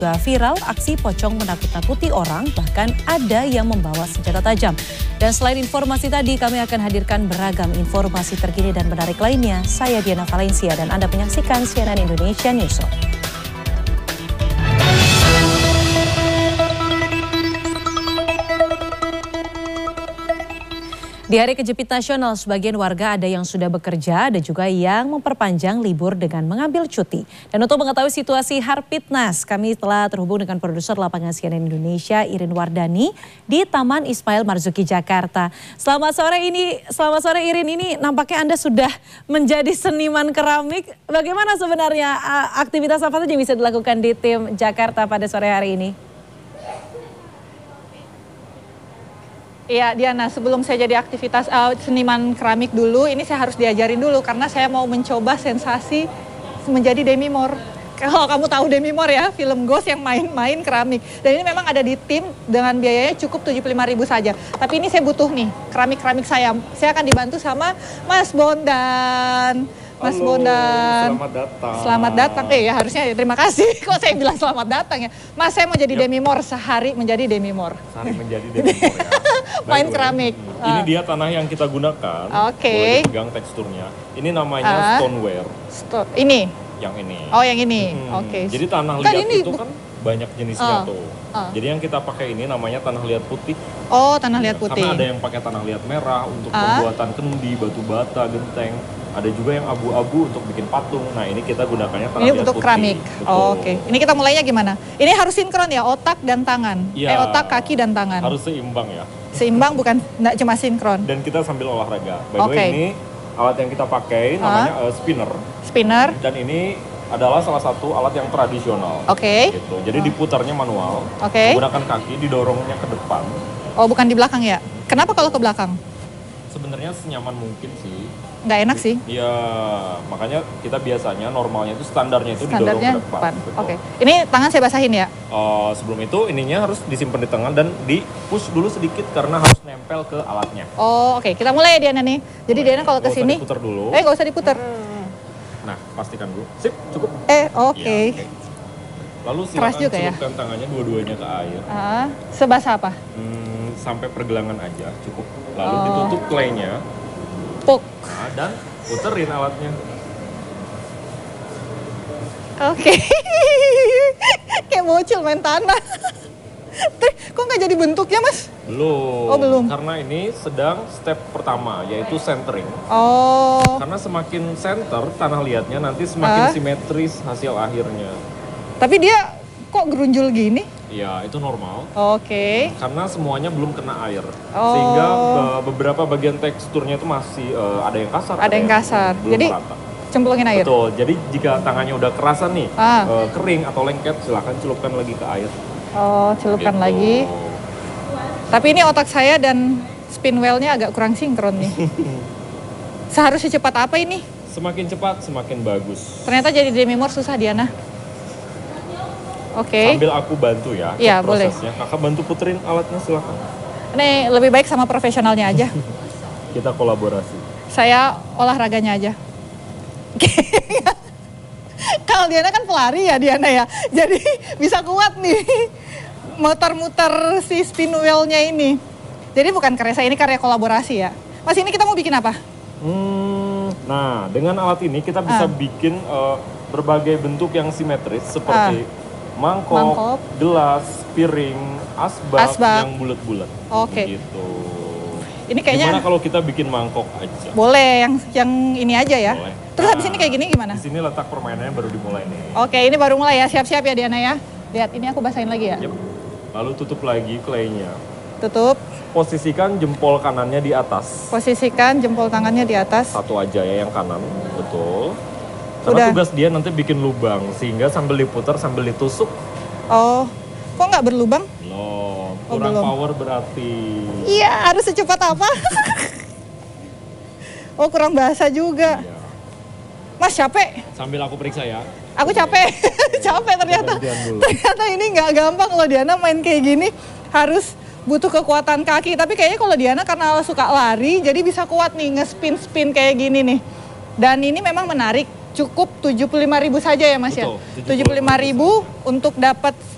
Viral aksi pocong menakut-nakuti orang, bahkan ada yang membawa senjata tajam. Dan selain informasi tadi, kami akan hadirkan beragam informasi terkini dan menarik lainnya. Saya Diana Valencia dan Anda menyaksikan CNN Indonesia Newsroom. Di Hari Kejepit Nasional, sebagian warga ada yang sudah bekerja, ada juga yang memperpanjang libur dengan mengambil cuti. Dan untuk mengetahui situasi Harpitnas, kami telah terhubung dengan produser lapangan CNN Indonesia, Irin Wardani, di Taman Ismail Marzuki, Jakarta. Selamat sore Irin, ini nampaknya Anda sudah menjadi seniman keramik. Bagaimana sebenarnya aktivitas apa saja yang bisa dilakukan di tim Jakarta pada sore hari ini? Iya Diana, sebelum saya jadi aktivitas seniman keramik dulu, ini saya harus diajarin dulu karena saya mau mencoba sensasi menjadi Demi Moore. Kalau kamu tahu Demi Moore ya, film Ghost yang main-main keramik. Dan ini memang ada di tim dengan biayanya cukup 75.000 saja. Tapi ini saya butuh nih, keramik-keramik saya. Saya akan dibantu sama Mas Bondan. Mas Halo, Bondan. Selamat datang. Selamat datang. Ya harusnya terima kasih. Kok saya bilang selamat datang ya. Mas, saya mau jadi Demi Moore, sehari menjadi Demi Moore. Sehari menjadi Demi Moore ya. Main keramik. Ini dia tanah yang kita gunakan. Oke. Boleh dipegang teksturnya. Ini namanya stoneware. Ini? Yang ini. Oh, yang ini. Oke. Jadi tanah liat itu kan banyak jenisnya tuh. Jadi yang kita pakai ini namanya tanah liat putih. Oh, tanah liat putih. Karena ada yang pakai tanah liat merah untuk pembuatan kendi, batu bata, genteng. Ada juga yang abu-abu untuk bikin patung. Nah, ini kita gunakannya tanah liat untuk putih. keramik. Oh, oke. Ini kita mulainya gimana? Ini harus sinkron ya, otak dan tangan. Ya, otak, kaki dan tangan. Harus seimbang ya. Seimbang, bukan enggak cuma sinkron. Dan kita sambil olahraga. By the way, ini alat yang kita pakai namanya spinner. Spinner. Dan ini adalah salah satu alat yang tradisional. Oke. Gitu. Jadi diputarnya manual. Oke. Menggunakan kaki, didorongnya ke depan. Oh, bukan di belakang ya? Kenapa kalau ke belakang? Sebenarnya senyaman mungkin sih. Nggak enak sih. Iya, makanya kita biasanya normalnya itu standarnya itu didorong ke depan. Oke. Ini tangan saya basahin ya? Sebelum itu ininya harus disimpan di tangan dan di push dulu sedikit karena harus nempel ke alatnya. Oh, oke. Kita mulai ya Diana nih. Jadi Diana kalau ke sini. Putar dulu. Nggak usah diputar. Nah, pastikan dulu. Sip, cukup. Oke. Ya, lalu silakan celupkan tangannya dua-duanya ke air. Sebasah apa? Sampai pergelangan aja, cukup. Lalu ditutup claynya. Puk. Nah, dan puterin alatnya. Oke. Kayak bocil main tanah. Kok nggak jadi bentuknya, Mas? Belum. Oh, belum. Karena ini sedang step pertama, yaitu centering. Oh. Karena semakin center tanah liatnya, nanti semakin simetris hasil akhirnya. Tapi dia kok gerunjul gini? Iya, itu normal. Oke. Karena semuanya belum kena air. Sehingga beberapa bagian teksturnya itu masih ada yang kasar. Ada yang kasar. Belum jadi rata. Cemplungin air? Betul. Jadi jika tangannya udah kerasan nih, kering atau lengket, silahkan celupkan lagi ke air. Oh, celupkan lagi. Tapi ini otak saya dan spin wheel-nya agak kurang sinkron nih. Seharusnya cepat apa ini? Semakin cepat, semakin bagus. Ternyata jadi Demi Moore susah, Diana. Oke. Sambil aku bantu ya. Iya, boleh. Kakak bantu puterin alatnya, silakan. Ini lebih baik sama profesionalnya aja. Kita kolaborasi. Saya olahraganya aja. Kalau Diana kan pelari ya Diana ya. Jadi bisa kuat nih. Muter-muter si spin wheel-nya ini. Jadi bukan karya saya, ini karya kolaborasi ya. Mas, ini kita mau bikin apa? Nah, dengan alat ini kita bisa bikin berbagai bentuk yang simetris seperti mangkok, gelas, piring, asbak yang bulat-bulat. Oke. Gitu. Ini kayaknya. Gimana kalau kita bikin mangkok aja? Boleh, yang ini aja ya. Boleh. Terus habis ini kayak gini gimana? Di sini letak permainannya baru dimulai nih. Oke, ini baru mulai ya. Siap-siap ya Diana ya. Lihat, ini aku basahin lagi ya. Yep. Lalu tutup lagi claynya. Tutup. Posisikan jempol kanannya di atas. Posisikan jempol tangannya di atas. Satu aja ya yang kanan, betul. Karena tugas dia nanti bikin lubang, sehingga sambil diputar sambil ditusuk. Oh, kok nggak berlubang? Belum, kurang power berarti. Iya, harus secepat apa? Oh, kurang bahasa juga. Iya. Mas, capek? Sambil aku periksa ya. Aku capek, capek ternyata. Ternyata ini nggak gampang loh Diana main kayak gini. Harus butuh kekuatan kaki. Tapi kayaknya kalau Diana karena suka lari, jadi bisa kuat nih nge-spin-spin kayak gini nih. Dan ini memang menarik. Cukup 75.000 saja ya Mas. Betul, ya? 75.000 untuk dapat